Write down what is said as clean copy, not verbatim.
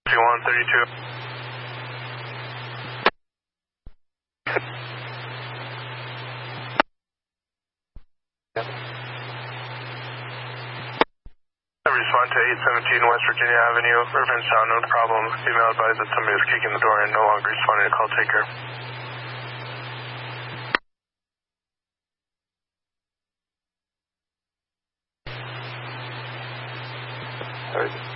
3132. Respond to 817 West Virginia Avenue, Irvine Sound, no problem. Female advised that somebody was kicking the door and no longer responding to call taker. All right.